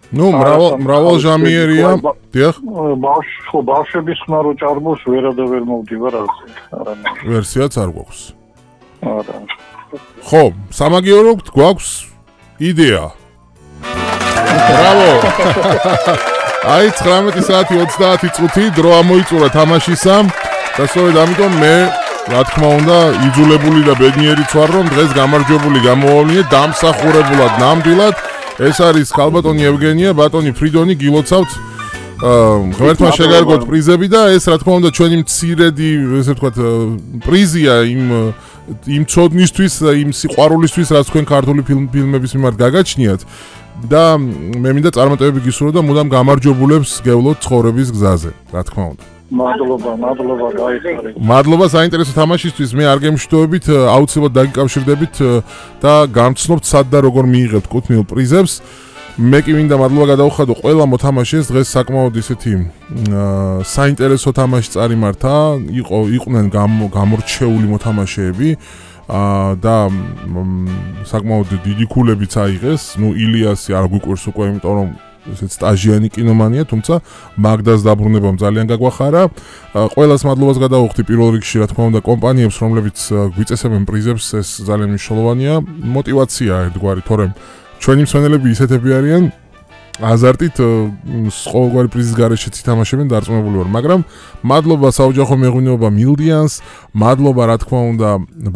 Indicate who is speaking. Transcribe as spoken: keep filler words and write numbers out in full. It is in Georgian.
Speaker 1: ნუ მრავალ მრავალჟამიერია. დიახ.
Speaker 2: ბავშვ ხო ბავშვების ხმარ რო ჭარბობს ვერა და ვერ მოვდივარ ასე. არა.
Speaker 1: ვერსიაც არ გვაქვს.
Speaker 2: არა.
Speaker 1: ხო, სამაგიერო გვაქვს იდეა. ბრავო. აი ცხრამეტი საათი ოცდაათი წუთი დრო ამოიწურა თამაშისა და სწორედ ამიტომ მე რა თქმა უნდა იძულებული და ბედნიერიც ვარ რომ დღეს გამარჯვებული გამოვავლინე დამსახურებულად ნამდვილად ეს არის ქალბატონი ევგენია ბატონი ფრიდონი გილოცავთ ღმერთმა შეგარგოთ პრიზები და ეს რა თქმა უნდა ჩვენი მცირედი ესე ვთქვათ პრიზია იმ იმ ცოდნისთვის იმ სიყვარულისთვის რაც თქვენ ქართული ფილმების მიმართ გაგაჩნიათ და მე მინდა წარმატებები გისურვო და მუდამ გამარჯვებულებს გევლოთ ცხოვრების გზაზე, რა თქმა უნდა.
Speaker 2: მადლობა, მადლობა, გაიხარეთ.
Speaker 1: მადლობა საინტერესო თამაშისთვის. მე არ გემშვიდობებით, აუცილებლად დაგიკავშირდებით და გამცნობთ სად და როგორ მიიღებთ კუთვნილ პრიზებს. მე კი მინდა მადლობა გადავხადო ყველა მოთამაშეს, დღეს საკმაოდ ისეთი საინტერესო თამაში წარიმართა, იყო იყვნენ გამორჩეული მოთამაშეები. და საკმაოდ დიდი ქულებიც აიღეს. ნუ ილიასი არ გვიყვარს უკვე, იმიტომ რომ ესეც სტაჟიანი კინომანია, თუმცა მაგდას დაბრუნებამ ძალიან გაგვახარა. ყველას მადლობას გადავუხდი პირველ რიგში, რა თქმა უნდა, კომპანიებს, რომლებიც გვიწესებენ პრიზებს, ეს ძალიან მნიშვნელოვანია. мотиваცია ერთგვარი, თორემ ჩვენი მსმენელები ისეთები არიან, აზარტით ყოველგვარი პრიზის გარეშეც ითამაშებენ დარწმუნებული ვარ, მაგრამ მადლობა საოჯახო მეღვინეობა მილდიანს, მადლობა რა თქმა უნდა